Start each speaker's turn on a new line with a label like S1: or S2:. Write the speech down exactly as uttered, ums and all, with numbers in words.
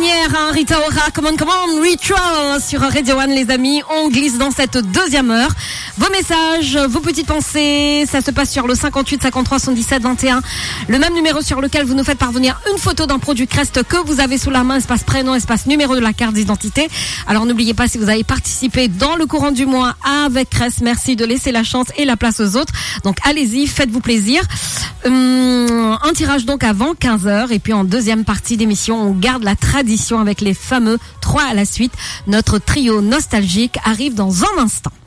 S1: dernière, hein, Rita Ora, come on, come on, Ritual sur Radio One, les amis. On glisse dans cette deuxième heure. Vos messages, vos petites pensées, ça se passe sur le cinquante-huit cinquante-trois soixante-dix-sept vingt et un. Le même numéro sur lequel vous nous faites parvenir une photo d'un produit Crest que vous avez sous la main, espace prénom, espace numéro de la carte d'identité. Alors n'oubliez pas, si vous avez participé dans le courant du mois avec Crest, merci de laisser la chance et la place aux autres. Donc allez-y, faites-vous plaisir. Hum, un tirage donc avant quinze heures, et puis en deuxième partie d'émission, on garde la tradition avec les fameux trois à la suite. Notre trio nostalgique arrive dans un instant.